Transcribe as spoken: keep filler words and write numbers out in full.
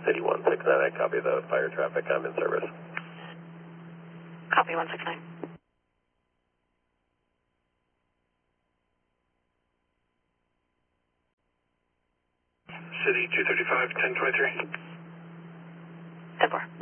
City one six nine, I copy the fire traffic, I'm in service. Copy one six nine. City two thirty-five, ten twenty-three. ten four.